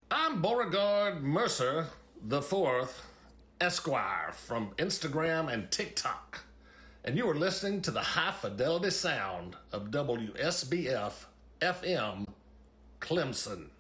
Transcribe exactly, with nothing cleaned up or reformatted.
I'm Beauregard Mercer the Fourth, Esquire, from Instagram and TikTok, and you are listening to the high fidelity sound of W S B F F M Clemson.